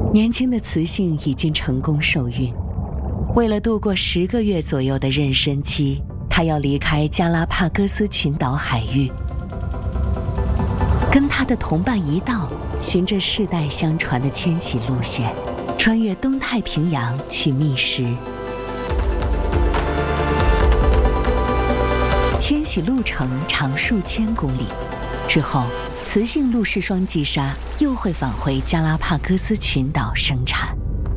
年轻的雌性已经成功受孕，为了度过10个月左右的妊娠期，她要离开加拉帕戈斯群岛海域，跟她的同伴一道，循着世代相传的迁徙路线，穿越东太平洋去觅食。迁徙路程长数千公里，之后雌性陆氏双髻鲨又会返回加拉帕戈斯群岛生产。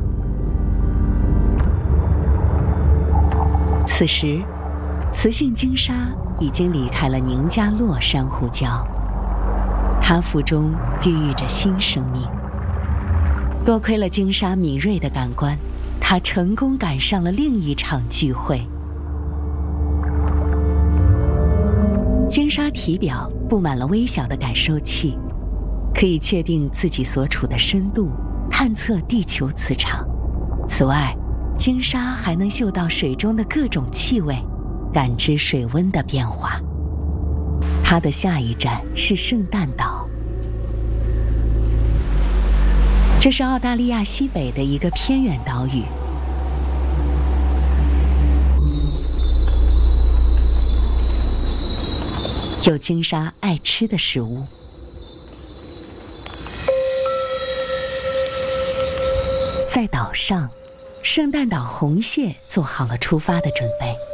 此时，雌性鲸鲨已经离开了宁加洛珊瑚礁，它腹中孕育着新生命。多亏了鲸鲨敏锐的感官，它成功赶上了另一场聚会。鲸鲨体表布满了微小的感受器，可以确定自己所处的深度，探测地球磁场。此外，鲸鲨还能嗅到水中的各种气味，感知水温的变化。它的下一站是圣诞岛，这是澳大利亚西北的一个偏远岛屿。有鲸鲨爱吃的食物。在岛上，圣诞岛红蟹做好了出发的准备。